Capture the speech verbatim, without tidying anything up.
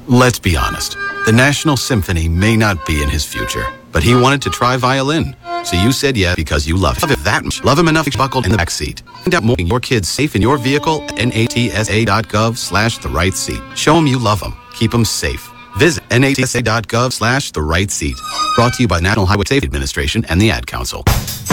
Let's be honest. The National Symphony may not be in his future, but he wanted to try violin. So you said yes because you love him that much. Love him enough to buckle in the back seat. Find out more your kids safe in your vehicle at natsa.gov slash the right seat. Show them you love them. Keep them safe. Visit natsa.gov slash the right seat. Brought to you by National Highway Safety Administration and the Ad Council.